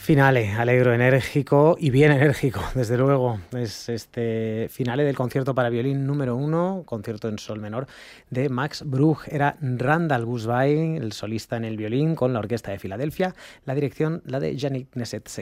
Finale, alegro, enérgico y bien enérgico, desde luego. Es este finale del concierto para violín número 1, concierto en sol menor, de Max Bruch. Era Randall Busby, el solista en el violín, con la Orquesta de Filadelfia, la dirección la de Yannick Nézet.